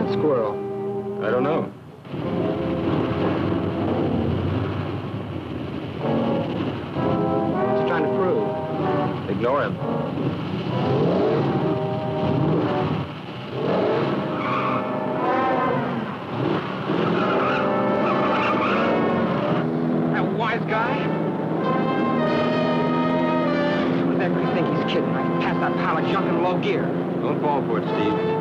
that squirrel? I don't know. What's he trying to prove? Ignore him. That wise guy? Who's that you think he's kidding? I can pass that pile of junk in low gear. Don't fall for it, Steve.